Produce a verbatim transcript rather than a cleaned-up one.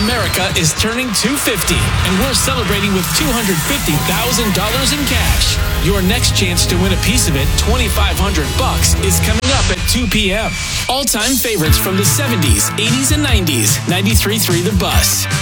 America is turning two hundred fifty, and we're celebrating with two hundred fifty thousand dollars in cash. Your next chance to win a piece of it, twenty-five hundred bucks, is coming up at two p.m. All-time favorites from the seventies, eighties, and nineties. ninety-three point three The Bus.